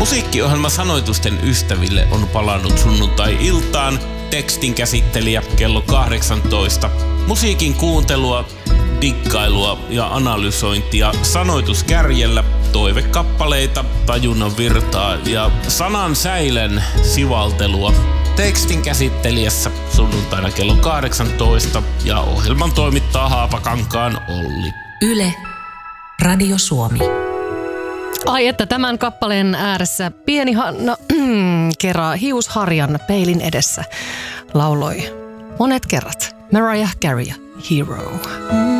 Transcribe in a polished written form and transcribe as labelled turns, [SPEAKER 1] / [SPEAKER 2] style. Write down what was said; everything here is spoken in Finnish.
[SPEAKER 1] Musiikkiohjelma Sanoitusten ystäville on palannut sunnuntai-iltaan. Tekstin käsittelijä kello 18. Musiikin kuuntelua, dikkailua ja analysointia sanoituskärjellä, toivekappaleita, tajunnan virtaa ja sanan säilen sivaltelua. Tekstin käsittelijässä sunnuntaina kello 18 ja ohjelman toimittaa Haapakankaan Olli.
[SPEAKER 2] Yle, Radio Suomi.
[SPEAKER 3] Ai että tämän kappaleen ääressä pieni Hanna kerran hiusharjan peilin edessä lauloi monet kerrat Mariah Carey, Hero.